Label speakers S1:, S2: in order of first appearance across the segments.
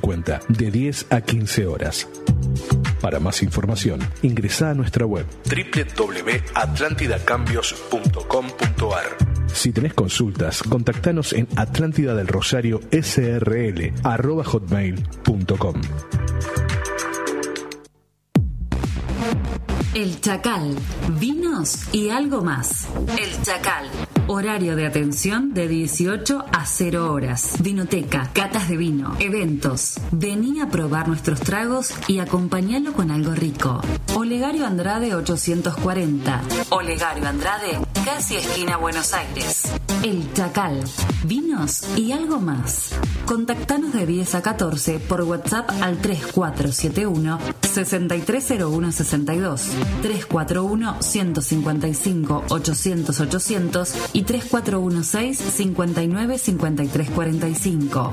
S1: cuenta de 10 a 15 horas. Para más información, ingresá a nuestra web www.atlantidacambios.com.ar. Si tenés consultas, contactanos en atlantidadelrosario@hotmail.com.
S2: El Chacal, vinos y algo más. El Chacal, horario de atención de 18 a 0 horas. Vinoteca, catas de vino, eventos. Vení a probar nuestros tragos y acompañalo con algo rico. Olegario Andrade 840. Olegario Andrade, casi esquina Buenos Aires. El Chacal, vinos y algo más. Contactanos de 10 a 14 por WhatsApp al 3471 630162, 341 155 800 800 y 3416 59 53 45.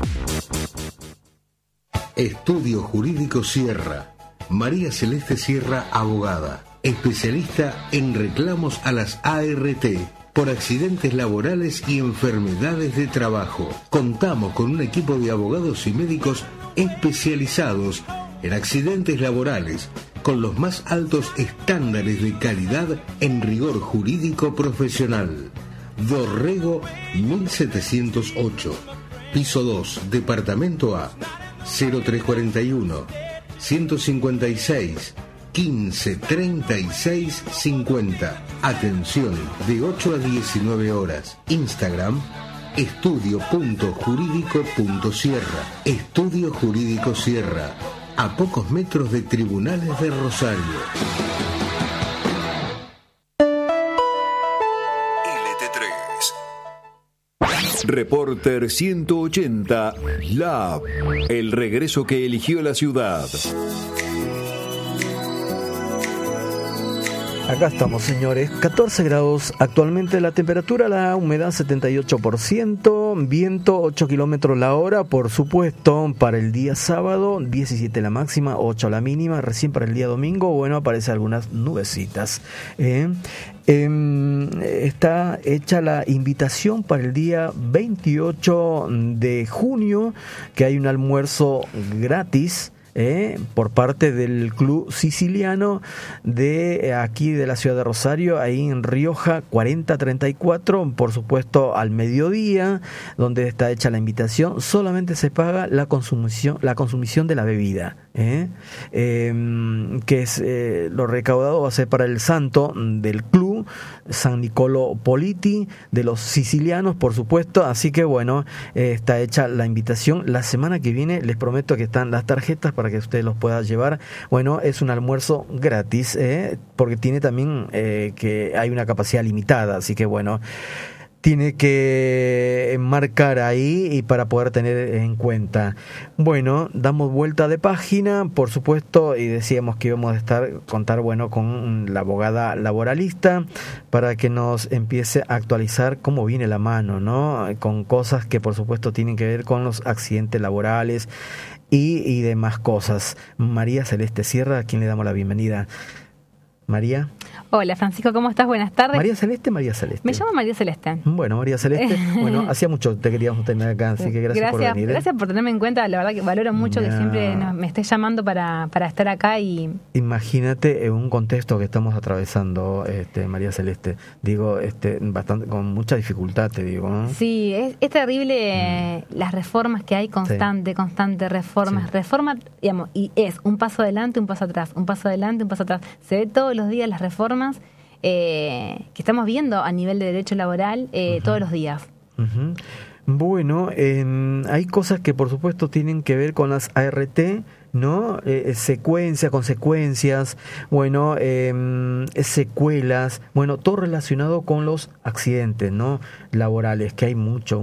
S3: Estudio Jurídico Sierra. María Celeste Sierra, abogada, especialista en reclamos a las ART por accidentes laborales y enfermedades de trabajo. Contamos con un equipo de abogados y médicos especializados en accidentes laborales, con los más altos estándares de calidad en rigor jurídico profesional. Dorrego 1708, piso 2, departamento A, 0341 156 15 36 50. Atención de 8 a 19 horas. Instagram estudio.jurídico.sierra. Estudio Jurídico Sierra, a pocos metros de Tribunales de Rosario.
S4: LT3 Reporter 180 Lab, el regreso que eligió la ciudad.
S5: Acá estamos, señores, 14 grados actualmente la temperatura, la humedad 78%, viento 8 kilómetros la hora, por supuesto, para el día sábado 17 la máxima, 8 la mínima, recién para el día domingo, bueno, aparecen algunas nubecitas. Está hecha la invitación para el día 28 de junio, que hay un almuerzo gratis, por parte del Club Siciliano de aquí de la ciudad de Rosario, ahí en Rioja 4034, por supuesto al mediodía, donde está hecha la invitación. Solamente se paga la consumición de la bebida, que es lo recaudado va a ser para el santo del club, San Niccolò Politi, de los sicilianos, por supuesto. Así que bueno, está hecha la invitación. La semana que viene les prometo que están las tarjetas para que usted los pueda llevar. Bueno, es un almuerzo gratis, porque tiene también que hay una capacidad limitada, así que bueno, tiene que marcar ahí y para poder tener en cuenta. Bueno, damos vuelta de página, por supuesto, y decíamos que íbamos a contar bueno, con la abogada laboralista para que nos empiece a actualizar cómo viene la mano, ¿no? Con cosas que por supuesto tienen que ver con los accidentes laborales y demás cosas. María Celeste Sierra, a quien le damos la bienvenida. María.
S6: Hola Francisco, ¿cómo estás? Buenas tardes.
S5: María Celeste.
S6: Me llamo María Celeste.
S5: Bueno, María Celeste, bueno, hacía mucho te queríamos tener acá, así que gracias por venir.
S6: Gracias por tenerme en cuenta, la verdad que valoro mucho que siempre me estés llamando para estar acá. Y
S5: imagínate en un contexto que estamos atravesando, María Celeste, digo, bastante con mucha dificultad, te digo, ¿no?
S6: Sí, es terrible las reformas que hay, constante reformas, digamos, y es un paso adelante, un paso atrás, un paso adelante, un paso atrás. Se ve todos los días las reformas que estamos viendo a nivel de derecho laboral todos los días. Uh-huh.
S5: Bueno, hay cosas que por supuesto tienen que ver con las ART, ¿no? Consecuencias, bueno, secuelas, bueno, todo relacionado con los accidentes, ¿no? Laborales, que hay mucho,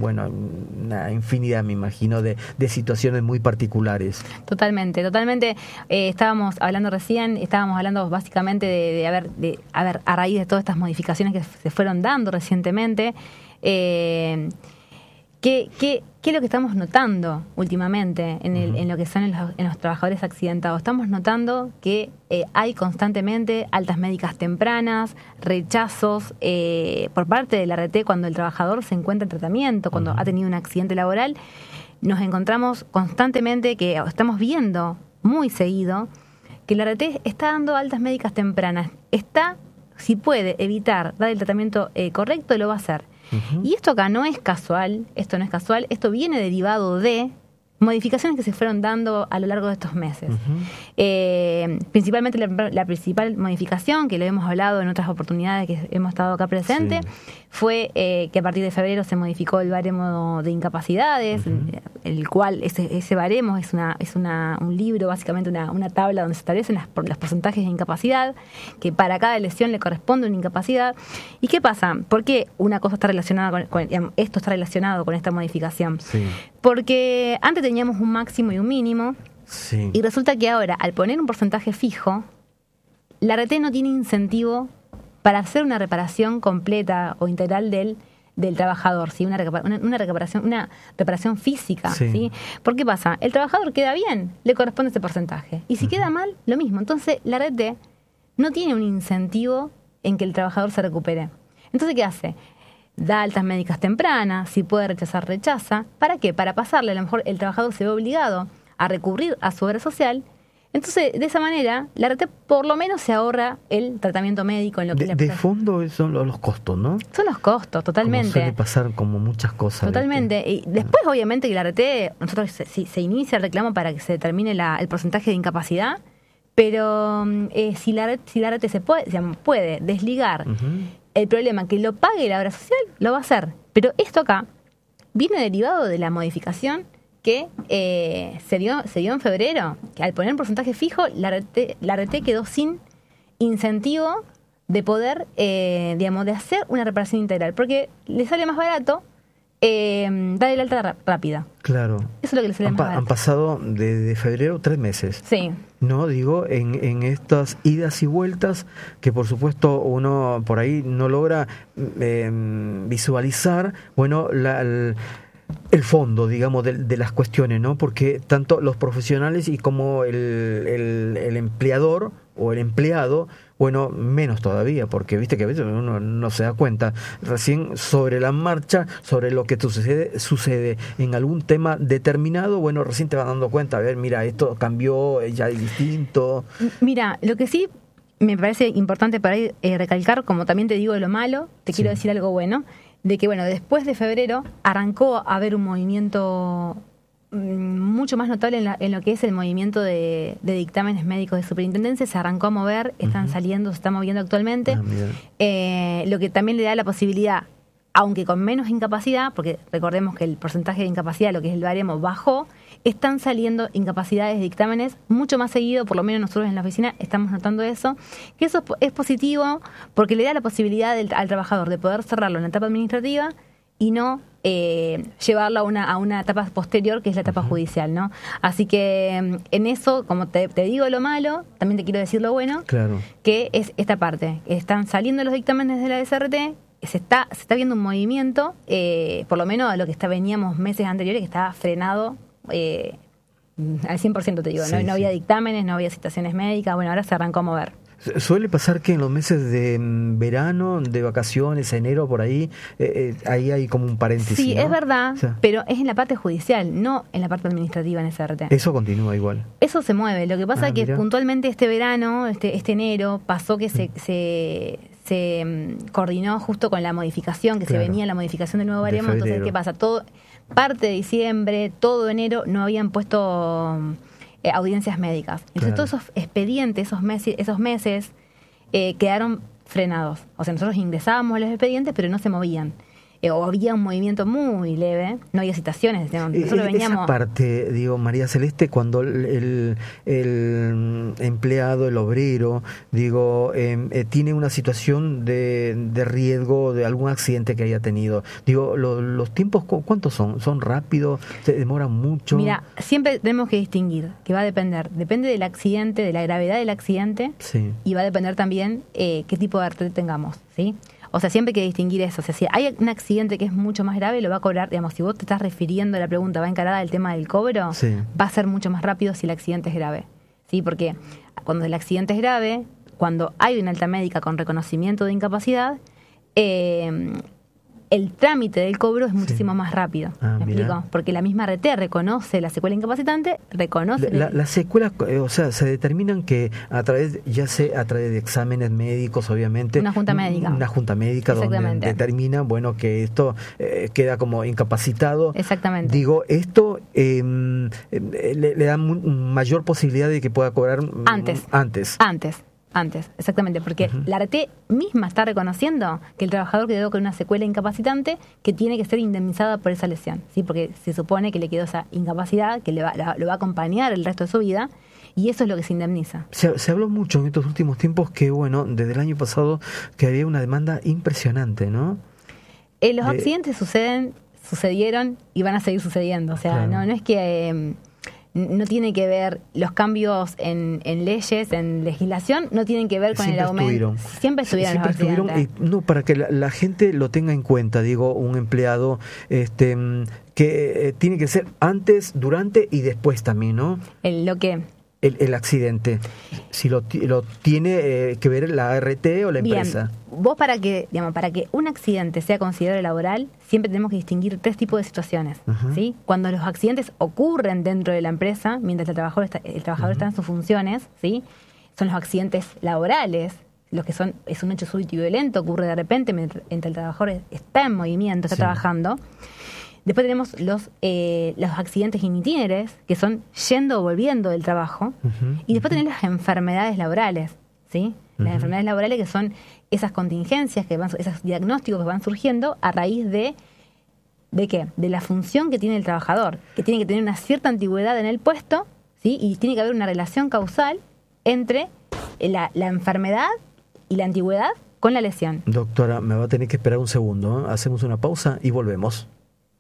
S5: una infinidad, me imagino, de situaciones muy particulares.
S6: Totalmente. Estábamos hablando básicamente de a raíz de todas estas modificaciones que se fueron dando recientemente, ¿Qué es lo que estamos notando últimamente en lo que son en los trabajadores accidentados? Estamos notando que hay constantemente altas médicas tempranas, rechazos por parte del ART cuando el trabajador se encuentra en tratamiento, cuando ha tenido un accidente laboral. nos encontramos constantemente, que estamos viendo muy seguido, que la RT está dando altas médicas tempranas. Si puede evitar dar el tratamiento correcto, lo va a hacer. Y esto acá no es casual, esto viene derivado de modificaciones que se fueron dando a lo largo de estos meses. Principalmente la principal modificación, que lo hemos hablado en otras oportunidades que hemos estado acá presentes, fue que a partir de febrero se modificó el baremo de incapacidades, el cual ese baremo es un libro, básicamente una tabla donde se establecen los porcentajes de incapacidad, que para cada lesión le corresponde una incapacidad. ¿Y qué pasa? ¿Por qué una cosa está relacionada esto está relacionado con esta modificación? Sí. Porque antes teníamos un máximo y un mínimo, y resulta que ahora, al poner un porcentaje fijo, la RT no tiene incentivo para hacer una reparación completa o integral del trabajador, ¿sí? Una reparación física. ¿Sí? ¿Por qué pasa? El trabajador queda bien, le corresponde ese porcentaje. Y si queda mal, lo mismo. Entonces, la RT no tiene un incentivo en que el trabajador se recupere. Entonces, ¿qué hace? Da altas médicas tempranas, si puede rechazar, rechaza. ¿Para qué? Para pasarle, a lo mejor el trabajador se ve obligado a recurrir a su obra social. Entonces, de esa manera, la RT por lo menos se ahorra el tratamiento médico en lo que
S5: de fondo son los costos, ¿no?
S6: Son los costos, totalmente.
S5: Como suele pasar como muchas cosas.
S6: Totalmente. Y después, obviamente, que la RT, nosotros se inicia el reclamo para que se determine el porcentaje de incapacidad, pero si la RT se puede desligar el problema que lo pague la obra social, lo va a hacer. Pero esto acá viene derivado de la modificación que se dio en febrero, que al poner un porcentaje fijo, la RT quedó sin incentivo de poder, de hacer una reparación integral, porque le sale más barato dar el alta rápida.
S5: Claro.
S6: Eso es lo que le sale más barato.
S5: Han pasado desde febrero 3 meses.
S6: Sí.
S5: No, digo, en estas idas y vueltas, que por supuesto uno por ahí no logra visualizar, bueno, el fondo, digamos, de las cuestiones, ¿no? Porque tanto los profesionales y como el empleador o el empleado, bueno, menos todavía, porque viste que a veces uno no se da cuenta recién sobre la marcha, sobre lo que sucede en algún tema determinado, bueno, recién te vas dando cuenta, a ver, mira, esto cambió, ya es distinto.
S6: Mira, lo que sí me parece importante para ir recalcar, como también te digo de lo malo, te quiero decir algo bueno, de que, bueno, después de febrero arrancó a haber un movimiento mucho más notable en lo que es el movimiento de dictámenes médicos de superintendencia. Se arrancó a mover, están saliendo, se está moviendo actualmente, lo que también le da la posibilidad, aunque con menos incapacidad, porque recordemos que el porcentaje de incapacidad, lo que es el baremo, bajó, están saliendo incapacidades de dictámenes mucho más seguido, por lo menos nosotros en la oficina estamos notando eso, que eso es positivo porque le da la posibilidad al trabajador de poder cerrarlo en la etapa administrativa y no llevarlo a una etapa posterior, que es la etapa judicial, ¿no? Así que en eso, como te digo lo malo, también te quiero decir lo bueno, claro, que es esta parte. Están saliendo los dictámenes de la SRT, se está viendo un movimiento, por lo menos a lo que veníamos meses anteriores, que estaba frenado al 100%, te digo. No había dictámenes, no había citaciones médicas, bueno, ahora se arrancó a mover.
S5: Suele pasar que en los meses de verano, de vacaciones, enero, por ahí, ahí hay como un paréntesis.
S6: Sí,
S5: ¿no?
S6: es verdad, pero es en la parte judicial, no en la parte administrativa en SRT.
S5: Eso continúa igual.
S6: Eso se mueve. Lo que pasa es que puntualmente este verano, este enero, pasó que se coordinó justo con la modificación, que se venía la modificación del nuevo baremo. Entonces, ¿qué pasa? Parte de diciembre, todo enero, no habían puesto audiencias médicas. Entonces todos esos expedientes, esos meses quedaron frenados. O sea, nosotros ingresábamos a los expedientes, pero no se movían. O había un movimiento muy leve, no había citaciones. Nosotros veníamos...
S5: Esa parte, digo, María Celeste, cuando el empleado, el obrero, digo, tiene una situación de riesgo de algún accidente que haya tenido, digo, los tiempos, ¿cuántos son? ¿Son rápidos? ¿Se demoran mucho?
S6: Mira, siempre tenemos que distinguir, que va a depende del accidente, de la gravedad del accidente, y va a depender también qué tipo de arte tengamos, ¿sí? O sea, siempre hay que distinguir eso. O sea, si hay un accidente que es mucho más grave, lo va a cobrar, digamos, si vos te estás refiriendo a la pregunta, va encarada del tema del cobro, va a ser mucho más rápido si el accidente es grave. ¿Sí? Porque cuando el accidente es grave, cuando hay una alta médica con reconocimiento de incapacidad, el trámite del cobro es muchísimo más rápido. ¿Me
S5: mira.
S6: explico? Porque la misma ART reconoce la secuela incapacitante, reconoce...
S5: Las secuelas, o sea, se determinan que a través de exámenes médicos, obviamente.
S6: Una junta médica.
S5: Una junta médica donde determina, bueno, que esto queda como incapacitado.
S6: Exactamente.
S5: Digo, esto le da mayor posibilidad de que pueda cobrar
S6: Antes, exactamente, porque la ART misma está reconociendo que el trabajador quedó con una secuela incapacitante que tiene que ser indemnizada por esa lesión, ¿sí? Porque se supone que le quedó esa incapacidad que lo va a acompañar el resto de su vida, y eso es lo que se indemniza.
S5: Se habló mucho en estos últimos tiempos que, bueno, desde el año pasado, que había una demanda impresionante, ¿no?
S6: Los accidentes sucedieron y van a seguir sucediendo, o sea, claro. no es que... no tiene que ver los cambios en leyes, en legislación, no tienen que ver con el aumento. Siempre estuvieron los accidentes.
S5: No, para que la gente lo tenga en cuenta, digo, un empleado que tiene que ser antes, durante y después también, ¿no? El accidente, si lo tiene que ver la ART o la empresa.
S6: Bien. Vos para que un accidente sea considerado laboral, siempre tenemos que distinguir 3 tipos de situaciones. ¿Sí? Cuando los accidentes ocurren dentro de la empresa, mientras el trabajador está en sus funciones, ¿sí? Son los accidentes laborales, los que es un hecho súbito y violento, ocurre de repente mientras el trabajador está en movimiento, está trabajando. Después tenemos los accidentes in itinere, que son yendo o volviendo del trabajo. Y después tenemos las enfermedades laborales, ¿sí? Las enfermedades laborales, que son esas contingencias, esos diagnósticos que van surgiendo a raíz ¿de qué? De la función que tiene el trabajador, que tiene que tener una cierta antigüedad en el puesto, ¿sí? Y tiene que haber una relación causal entre la enfermedad y la antigüedad con la lesión.
S5: Doctora, me va a tener que esperar un segundo, ¿eh? Hacemos una pausa y volvemos.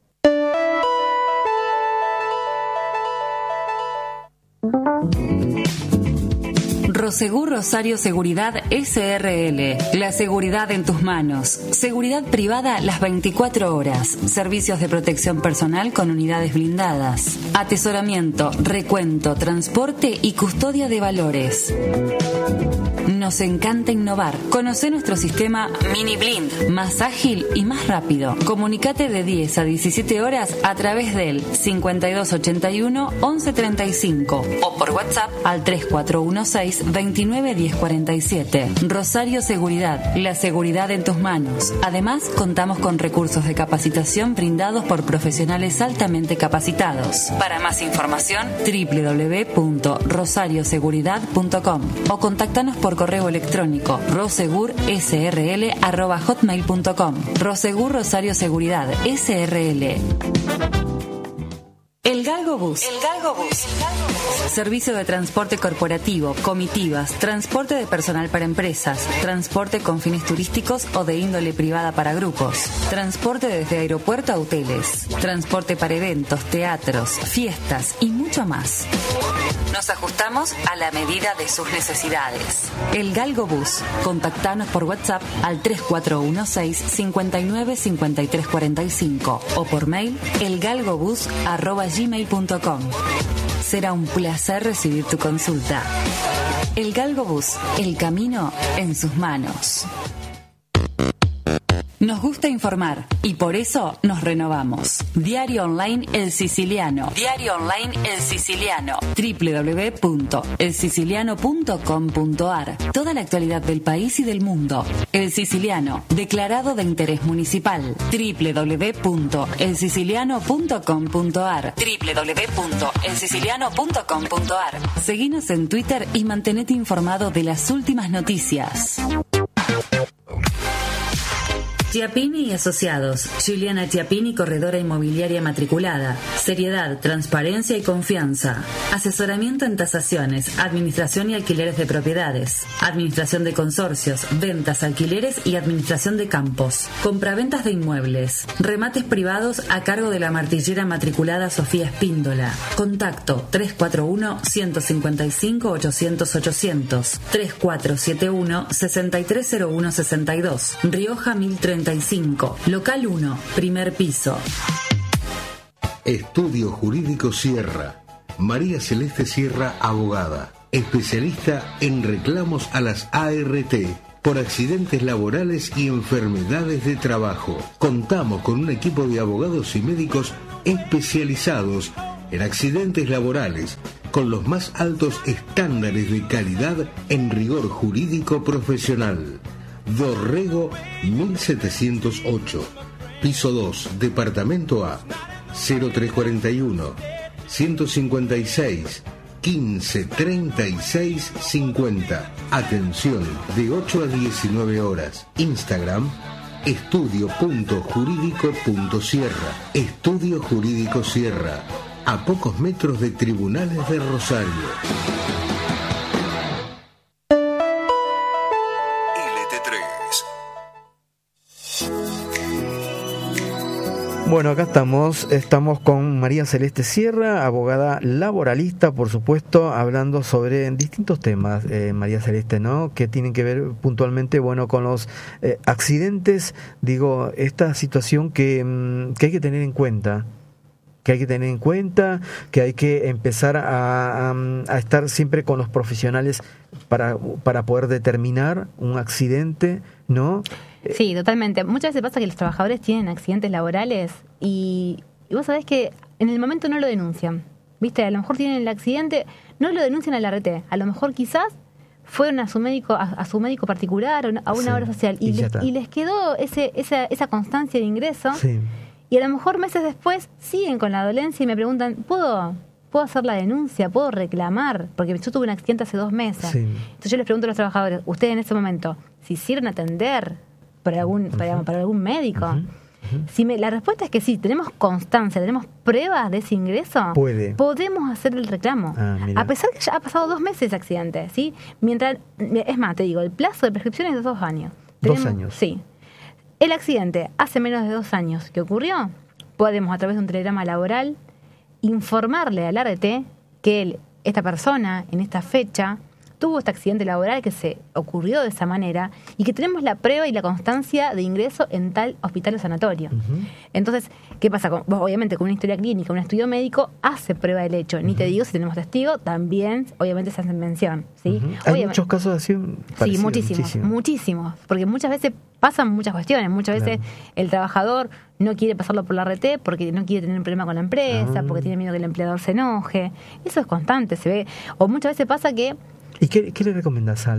S2: Prosegur Rosario Seguridad SRL. La seguridad en tus manos. Seguridad privada las 24 horas. Servicios de protección personal con unidades blindadas. Atesoramiento, recuento, transporte y custodia de valores. Nos encanta innovar. Conoce nuestro sistema Mini Blind, más ágil y más rápido. Comunicate de 10 a 17 horas a través del 5281 1135 o por WhatsApp al 3416 29 1047. Rosario Seguridad, la seguridad en tus manos. Además, contamos con recursos de capacitación brindados por profesionales altamente capacitados. Para más información, www.rosarioseguridad.com o contactanos por correo electrónico rosegursrl@hotmail.com. Rosegur Rosario Seguridad SRL. El Galgo Bus. Servicio de transporte corporativo, comitivas, transporte de personal para empresas, transporte con fines turísticos o de índole privada para grupos, transporte desde aeropuerto a hoteles, transporte para eventos, teatros, fiestas y mucho más. Nos ajustamos a la medida de sus necesidades. El Galgo Bus. Contactanos por WhatsApp al 3416 59 53 45 o por mail elgalgobus@gmail.com. Será un placer recibir tu consulta. El Galgo Bus, el camino en sus manos. Nos gusta informar y por eso nos renovamos. Diario Online El Siciliano. Diario Online El Siciliano. www.elsiciliano.com.ar. Toda la actualidad del país y del mundo. El Siciliano, declarado de interés municipal. www.elsiciliano.com.ar. www.elsiciliano.com.ar. Seguinos en Twitter y mantenete informado de las últimas noticias. Chiappini y Asociados. Juliana Chiappini, corredora inmobiliaria matriculada. Seriedad, transparencia y confianza. Asesoramiento en tasaciones, administración y alquileres de propiedades. Administración de consorcios, ventas, alquileres y administración de campos. Compraventas de inmuebles. Remates privados a cargo de la martillera matriculada Sofía Espíndola. Contacto 341-155-800-800. 3471-630162. Rioja 1035. Local 1, primer piso.
S3: Estudio Jurídico Sierra. María Celeste Sierra, abogada. Especialista en reclamos a las ART. por accidentes laborales y enfermedades de trabajo. Contamos con un equipo de abogados y médicos especializados en accidentes laborales, con los más altos estándares de calidad en rigor jurídico profesional. Dorrego 1708, piso 2, departamento A, 0341 156 15 36 50. Atención de 8 a 19 horas. Instagram estudio.jurídico.sierra. Estudio Jurídico Sierra, a pocos metros de Tribunales de Rosario.
S5: Bueno, acá estamos con María Celeste Sierra, abogada laboralista, por supuesto, hablando sobre distintos temas, María Celeste, ¿no? Que tienen que ver puntualmente, bueno, con los accidentes, digo, esta situación que hay que tener en cuenta. Que hay que empezar a estar siempre con los profesionales para poder determinar un accidente, ¿no?
S6: Sí, totalmente. Muchas veces pasa que los trabajadores tienen accidentes laborales y vos sabés que en el momento no lo denuncian. ¿Viste? A lo mejor tienen el accidente, no lo denuncian al ART. A lo mejor quizás fueron a su médico particular o a una obra social y les quedó esa constancia de ingreso. Sí. Y a lo mejor meses después siguen con la dolencia y me preguntan, ¿puedo hacer la denuncia? ¿Puedo reclamar? Porque yo tuve un accidente hace 2 meses. Sí. Entonces yo les pregunto a los trabajadores, ¿ustedes en ese momento se hicieron atender para algún médico? Si la respuesta es que sí, tenemos constancia, tenemos pruebas de ese ingreso, podemos hacer el reclamo. A pesar que ya ha pasado 2 meses ese accidente, ¿sí? Es más, te digo, el plazo de prescripción es de 2 años.
S5: 2 años.
S6: Sí. El accidente hace menos de 2 años que ocurrió, podemos a través de un telegrama laboral informarle al ART que esta persona en esta fecha tuvo este accidente laboral, que se ocurrió de esa manera y que tenemos la prueba y la constancia de ingreso en tal hospital o sanatorio. Entonces, ¿qué pasa? Vos, obviamente, con una historia clínica, un estudio médico, hace prueba del hecho. Ni te digo, si tenemos testigo, también, obviamente, se hace mención. ¿Sí?
S5: Hay muchos casos así parecidos.
S6: Sí, muchísimos. Porque muchas veces pasan muchas cuestiones. Muchas veces el trabajador no quiere pasarlo por la RT porque no quiere tener un problema con la empresa, porque tiene miedo que el empleador se enoje. Eso es constante, se ve. O muchas veces pasa que...
S5: ¿Y qué le recomendás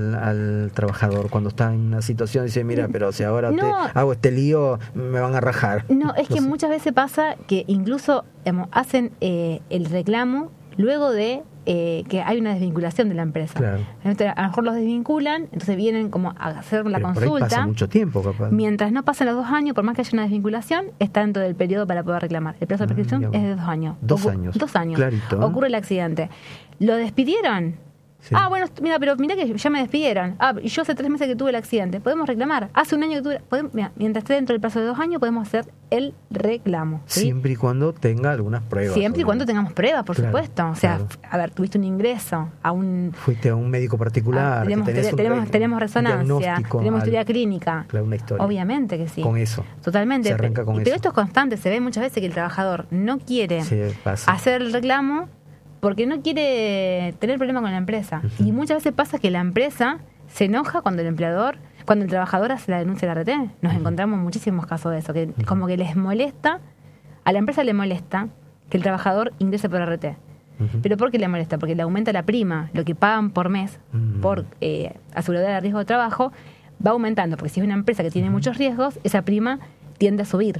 S5: al trabajador cuando está en una situación y dice, mira, pero si ahora hago este lío, me van a rajar?
S6: No, es que muchas veces pasa que incluso hacen el reclamo luego de que hay una desvinculación de la empresa. Claro. Entonces, a lo mejor los desvinculan, entonces vienen como a hacer la consulta.
S5: Por ahí pasa mucho tiempo, capaz.
S6: Mientras no pasen los 2 años, por más que haya una desvinculación, está dentro del periodo para poder reclamar. El plazo de prescripción es de 2 años.
S5: 2 años.
S6: 2 años.
S5: Clarito.
S6: Ocurre el accidente. ¿Lo despidieron? Sí. Bueno, pero mira que ya me despidieron. Y yo hace 3 meses que tuve el accidente. Podemos reclamar. Hace 1 año que tuve... mientras esté dentro del plazo de 2 años, podemos hacer el reclamo. ¿Sí?
S5: Siempre y cuando tenga algunas pruebas.
S6: Siempre y cuando tengamos pruebas, por supuesto. O sea, a ver, tuviste un ingreso a un...
S5: Fuiste a un médico particular.
S6: Tenemos resonancia, tenemos historia clínica.
S5: Claro, una historia.
S6: Obviamente que sí.
S5: Con eso.
S6: Totalmente.
S5: Se arranca con eso.
S6: Pero esto es constante. Se ve muchas veces que el trabajador no quiere hacer el reclamo porque no quiere tener problema con la empresa. Y muchas veces pasa que la empresa se enoja cuando el trabajador hace la denuncia de la RT. Nos encontramos muchísimos casos de eso, que como que les molesta, a la empresa le molesta que el trabajador ingrese por RT. ¿Pero por qué le molesta? Porque le aumenta la prima, lo que pagan por mes por aseguradora de riesgo de trabajo, va aumentando, porque si es una empresa que tiene muchos riesgos, esa prima tiende a subir.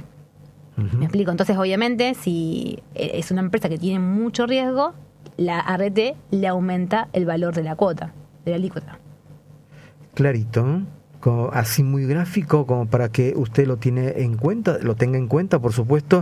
S6: ¿Me explico? Entonces, obviamente, si es una empresa que tiene mucho riesgo, la ART le aumenta el valor de la cuota, de la alícuota.
S5: Clarito, así muy gráfico, como para que usted lo tenga en cuenta, por supuesto.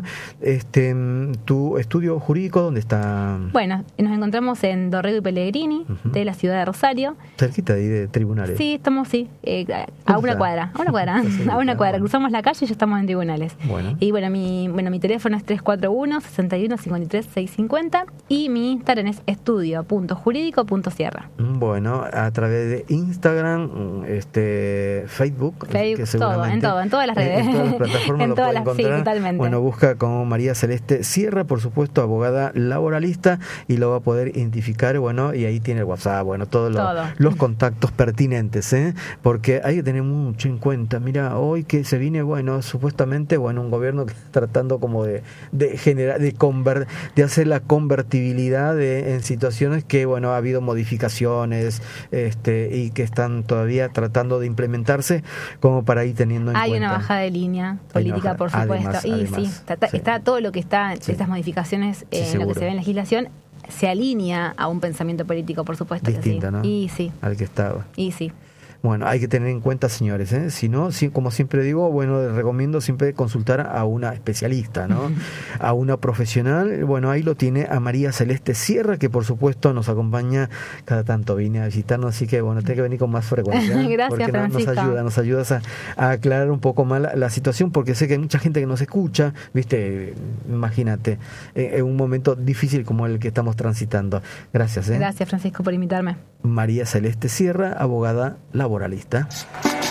S5: ¿Tu estudio jurídico dónde está?
S6: Bueno, nos encontramos en Dorrego y Pellegrini, de la ciudad de Rosario.
S5: Cerquita ahí de tribunales.
S6: Sí, estamos a una cuadra, cruzamos la calle y ya estamos en tribunales.
S5: Bueno.
S6: Y mi teléfono es 341-6153-650 y mi Instagram es estudio.jurídico.sierra.
S5: Bueno, a través de Instagram, Facebook, que
S6: seguramente en todas las redes,
S5: en todas las plataformas lo puede encontrar.
S6: Sí, totalmente.
S5: Bueno, busca como María Celeste Sierra, por supuesto, abogada laboralista, y lo va a poder identificar, bueno, y ahí tiene el WhatsApp, bueno, todos los contactos pertinentes, porque hay que tener mucho en cuenta. Mira, hoy que se viene, bueno, supuestamente, bueno, un gobierno que está tratando como de generar, de hacer la convertibilidad en situaciones que, bueno, ha habido modificaciones y que están todavía tratando de implementarse, como para ir teniendo en cuenta.
S6: Hay una bajada de línea política, por supuesto. Además, está todo lo que está, estas modificaciones en lo que se ve en legislación, se alinea a un pensamiento político, por supuesto.
S5: Distinto,
S6: que sí.
S5: ¿no? Al que estaba.
S6: Sí.
S5: Bueno, hay que tener en cuenta, señores, si no, como siempre digo, bueno, les recomiendo siempre consultar a una especialista, ¿no? A una profesional. Bueno, ahí lo tiene a María Celeste Sierra, que por supuesto nos acompaña cada tanto, viene a visitarnos, así que bueno, tiene que venir con más frecuencia.
S6: Gracias,
S5: porque
S6: Francisco.
S5: nos ayudas a aclarar un poco más la situación, porque sé que hay mucha gente que nos escucha, viste, imagínate, en un momento difícil como el que estamos transitando. Gracias.
S6: Gracias, Francisco, por invitarme.
S5: María Celeste Sierra, abogada laboralista.